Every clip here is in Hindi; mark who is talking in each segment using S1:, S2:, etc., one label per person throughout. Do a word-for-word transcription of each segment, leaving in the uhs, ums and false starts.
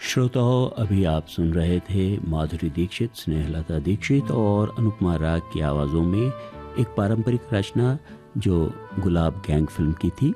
S1: श्रोताओं, अभी आप सुन रहे थे माधुरी दीक्षित, स्नेहलता दीक्षित और अनुपमा राग की आवाज़ों में एक पारंपरिक रचना जो गुलाब गैंग फिल्म की थी।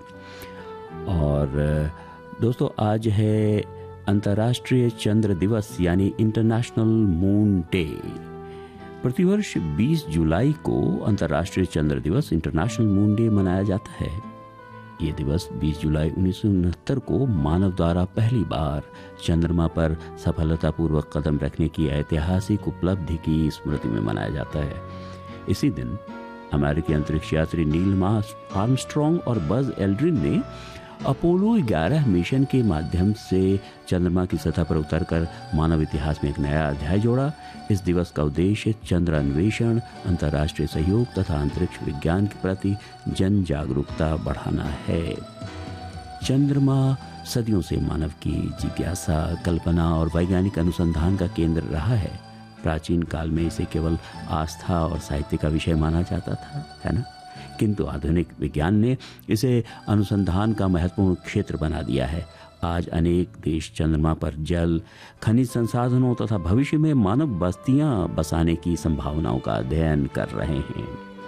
S1: और दोस्तों, आज है अंतर्राष्ट्रीय चंद्र दिवस यानी इंटरनेशनल मून डे। प्रतिवर्ष बीस जुलाई को अंतर्राष्ट्रीय चंद्र दिवस इंटरनेशनल मून डे मनाया जाता है। ये दिवस बीस जुलाई उन्नीस सौ उनहत्तर को मानव द्वारा पहली बार चंद्रमा पर सफलतापूर्वक कदम रखने की ऐतिहासिक उपलब्धि की स्मृति में मनाया जाता है। इसी दिन अमेरिकी अंतरिक्ष यात्री नील आर्मस्ट्रॉन्ग और बज एल्ड्रिन ने अपोलो ग्यारह मिशन के माध्यम से चंद्रमा की सतह पर उतरकर मानव इतिहास में एक नया अध्याय जोड़ा। इस दिवस का उद्देश्य चंद्र अन्वेषण, अंतर्राष्ट्रीय सहयोग तथा अंतरिक्ष विज्ञान के प्रति जन जागरूकता बढ़ाना है। चंद्रमा सदियों से मानव की जिज्ञासा, कल्पना और वैज्ञानिक अनुसंधान का केंद्र रहा है। प्राचीन काल में इसे केवल आस्था और साहित्य का विषय माना जाता था, है ना? किंतु आधुनिक विज्ञान ने इसे अनुसंधान का महत्वपूर्ण क्षेत्र बना दिया है। आज अनेक देश चंद्रमा पर जल, खनिज संसाधनों तथा भविष्य में मानव बस्तियां बसाने की संभावनाओं का अध्ययन कर रहे हैं।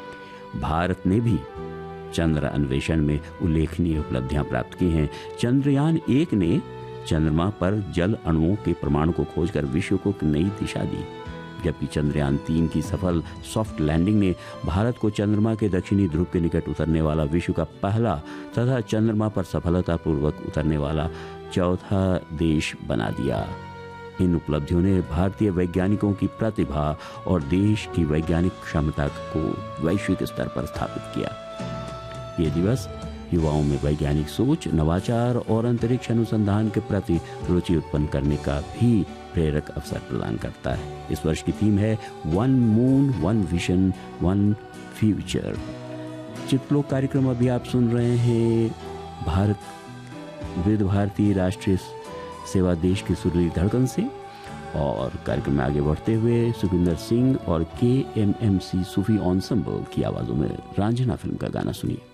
S1: भारत ने भी चंद्र अन्वेषण में उल्लेखनीय उपलब्धियां प्राप्त की हैं। चंद्रयान एक ने चंद्रमा पर जल अणुओं के प्रमाण को खोजकर विश्व को नई दिशा दी, जबकि चंद्रयान तीन की सफल सॉफ्ट लैंडिंग ने भारत को चंद्रमा के दक्षिणी ध्रुव के निकट उतरने वाला विश्व का पहला तथा चंद्रमा पर सफलतापूर्वक उतरने वाला चौथा देश बना दिया। इन उपलब्धियों ने भारतीय वैज्ञानिकों की प्रतिभा और देश की वैज्ञानिक क्षमता को वैश्विक स्तर पर स्थापित किया। ये दिवस युवाओं में वैज्ञानिक सोच, नवाचार और अंतरिक्ष अनुसंधान के प्रति रुचि उत्पन्न करने का भी प्रेरक अवसर प्रदान करता है। इस वर्ष की थीम है one moon, one vision, one future. चित्रलोक कार्यक्रम अभी आप सुन रहे हैं भारत विविध भारती राष्ट्रीय सेवा देश की सुरीली धड़कन से। और कार्यक्रम में आगे बढ़ते हुए सुखविंदर सिंह और के एम एम सी सूफी एंसेंबल की आवाजों में रांझना फिल्म का गाना सुनिए।